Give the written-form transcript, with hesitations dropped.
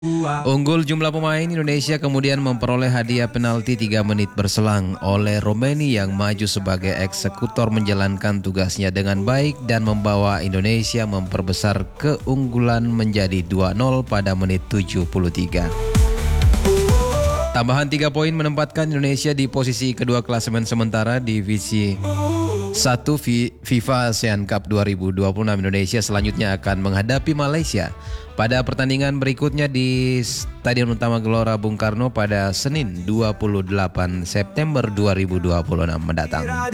Unggul jumlah pemain, Indonesia kemudian memperoleh hadiah penalti 3 menit berselang oleh Romeni yang maju sebagai eksekutor menjalankan tugasnya dengan baik dan membawa Indonesia memperbesar keunggulan menjadi 2-0 pada menit 73. Tambahan 3 poin menempatkan Indonesia di posisi kedua klasemen sementara divisi 1 FIFA ASEAN Cup 2026. Indonesia selanjutnya akan menghadapi Malaysia pada pertandingan berikutnya di Stadion Utama Gelora Bung Karno pada Senin 28 September 2026 mendatang.